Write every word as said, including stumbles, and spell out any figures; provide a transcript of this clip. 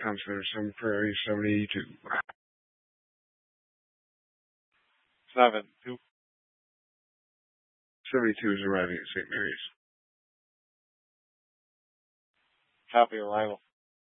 Tom Center, Sun Prairie, seventy-two. Seven, two. seventy-two is arriving at Saint Mary's. Copy arrival.